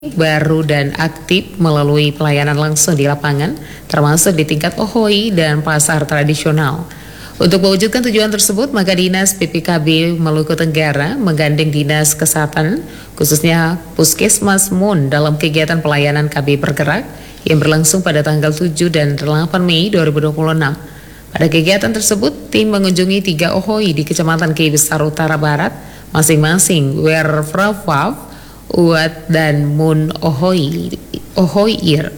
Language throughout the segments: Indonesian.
baru dan aktif melalui pelayanan langsung di lapangan, termasuk di tingkat OHOI dan pasar tradisional. Untuk mewujudkan tujuan tersebut, maka Dinas PPKB Maluku Tenggara menggandeng Dinas Kesehatan, khususnya Puskesmas MUN dalam kegiatan pelayanan KB Bergerak yang berlangsung pada tanggal 7 dan 8 Mei 2026. Pada kegiatan tersebut, tim mengunjungi 3 OHOI di Kecamatan Kei Besar Utara Barat, masing-masing Werfravav, Uat, dan MUN OHOIR.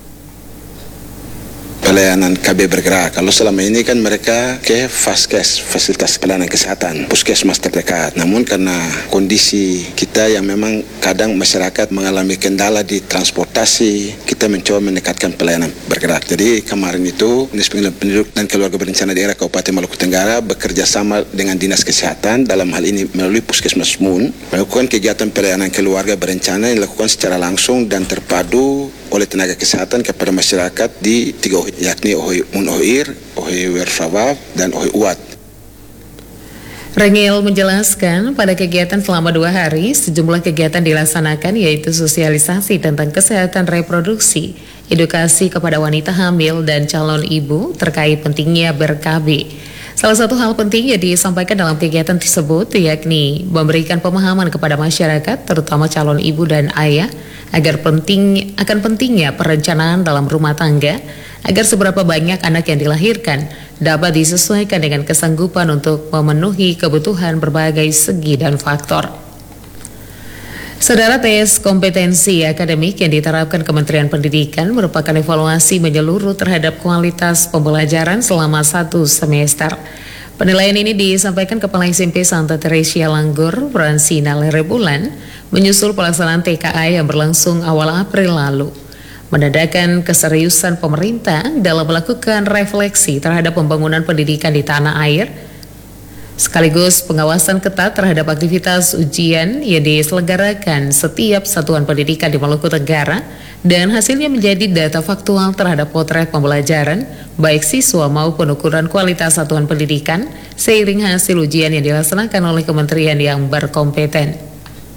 Pelayanan KB Bergerak. Kalau selama ini kan mereka ke Faskes, fasilitas pelayanan kesehatan, puskesmas terdekat. Namun karena kondisi kita yang memang kadang masyarakat mengalami kendala di transportasi, kita mencoba mendekatkan pelayanan bergerak. Jadi kemarin itu Dinas Pengadilan Penduduk dan Keluarga Berencana Daerah Kabupaten Maluku Tenggara bekerja sama dengan Dinas Kesehatan, dalam hal ini melalui Puskesmas MUN, melakukan kegiatan pelayanan keluarga berencana yang dilakukan secara langsung dan terpadu oleh tenaga kesehatan kepada masyarakat di 3 OHOI, yakni OHOI MUN OHOIR, OHOI Werfravav, dan OHOI Uat. Rengil menjelaskan pada kegiatan selama 2 hari, sejumlah kegiatan dilaksanakan yaitu sosialisasi tentang kesehatan reproduksi, edukasi kepada wanita hamil dan calon ibu terkait pentingnya ber-KB. Salah satu hal penting yang disampaikan dalam kegiatan tersebut yakni memberikan pemahaman kepada masyarakat, terutama calon ibu dan ayah, agar pentingnya perencanaan dalam rumah tangga, agar seberapa banyak anak yang dilahirkan dapat disesuaikan dengan kesanggupan untuk memenuhi kebutuhan berbagai segi dan faktor. Saudara, tes kompetensi akademik yang diterapkan Kementerian Pendidikan merupakan evaluasi menyeluruh terhadap kualitas pembelajaran selama 1 semester. Penilaian ini disampaikan Kepala SMP Santa Teresia Langgur, Fransina Lerebulan, menyusul pelaksanaan TKA yang berlangsung awal April lalu. Menandakan keseriusan pemerintah dalam melakukan refleksi terhadap pembangunan pendidikan di tanah air, sekaligus pengawasan ketat terhadap aktivitas ujian yang diselenggarakan setiap satuan pendidikan di Maluku Tenggara, dan hasilnya menjadi data faktual terhadap potret pembelajaran baik siswa maupun ukuran kualitas satuan pendidikan seiring hasil ujian yang dilaksanakan oleh kementerian yang berkompeten.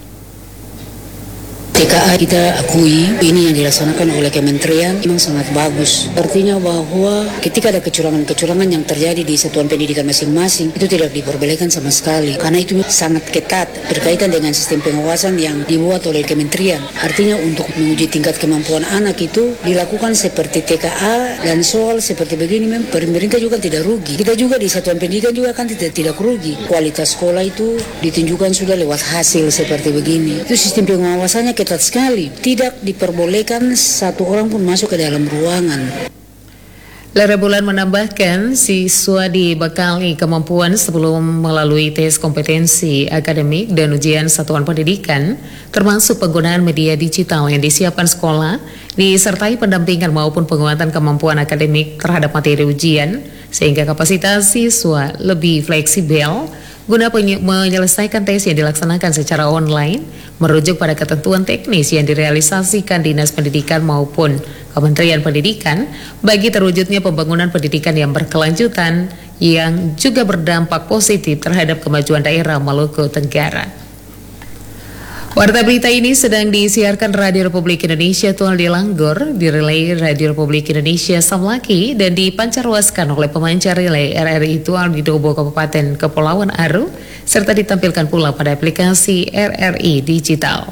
TKA kita akui ini yang dilaksanakan oleh kementerian memang sangat bagus. Artinya bahwa ketika ada kecurangan-kecurangan yang terjadi di satuan pendidikan masing-masing, itu tidak diperbolehkan sama sekali. Karena itu sangat ketat berkaitan dengan sistem pengawasan yang dibuat oleh kementerian. Artinya untuk menguji tingkat kemampuan anak itu dilakukan seperti TKA, dan soal seperti begini memang pemerintah juga tidak rugi. Kita juga di satuan pendidikan juga kan tidak rugi. Kualitas sekolah itu ditunjukkan sudah lewat hasil seperti begini. Itu sistem pengawasannya ketat sekali, tidak diperbolehkan satu orang pun masuk ke dalam ruangan. Lerebulan menambahkan siswa dibekali kemampuan sebelum melalui tes kompetensi akademik dan ujian satuan pendidikan, termasuk penggunaan media digital yang disiapkan sekolah, disertai pendampingan maupun penguatan kemampuan akademik terhadap materi ujian, sehingga kapasitas siswa lebih fleksibel guna menyelesaikan tes yang dilaksanakan secara online, merujuk pada ketentuan teknis yang direalisasikan Dinas Pendidikan maupun Kementerian Pendidikan bagi terwujudnya pembangunan pendidikan yang berkelanjutan yang juga berdampak positif terhadap kemajuan daerah Maluku Tenggara. Warta berita ini sedang disiarkan Radio Republik Indonesia Tual di Langgur, direlay Radio Republik Indonesia Samlaki, dan dipancarluaskan oleh pemancar relay RRI Tual di Dobo Kabupaten Kepulauan Aru, serta ditampilkan pula pada aplikasi RRI Digital.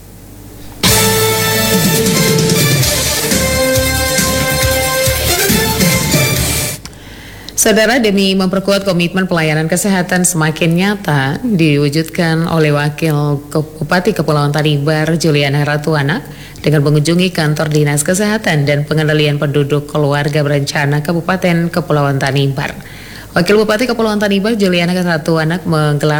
Saudara, demi memperkuat komitmen pelayanan kesehatan semakin nyata diwujudkan oleh Wakil Bupati Kepulauan Tanimbar Juliana Ratuanak dengan mengunjungi kantor Dinas Kesehatan dan Pengendalian Penduduk Keluarga Berencana Kabupaten Kepulauan Tanimbar. Wakil Bupati Kepulauan Tanimbar Juliana Ratuanak menggelar